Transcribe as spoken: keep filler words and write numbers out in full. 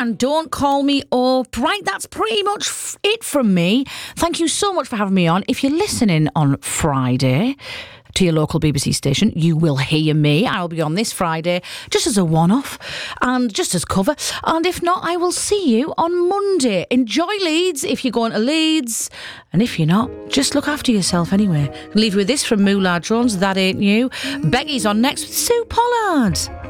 and don't call me up. Right, that's pretty much f- it from me. Thank you so much for having me on. If you're listening on Friday to your local B B C station, you will hear me. I'll be on this Friday just as a one-off and just as cover. And if not, I will see you on Monday. Enjoy Leeds if you're going to Leeds. And if you're not, just look after yourself anyway. Leave you with this from Moolah Jones, That Ain't You. Becky's on next with Sue Pollard.